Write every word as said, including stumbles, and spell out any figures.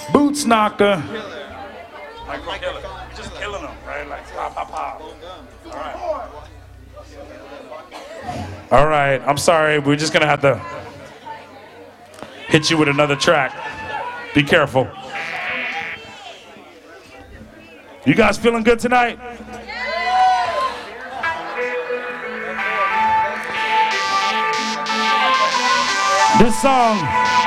Boots knocker. Microphone killer. You're just killing them, right? Like pop, pop, pop. All right. All right. I'm sorry. We're just gonna have to hit you with another track. Be careful. You guys feeling good tonight? This song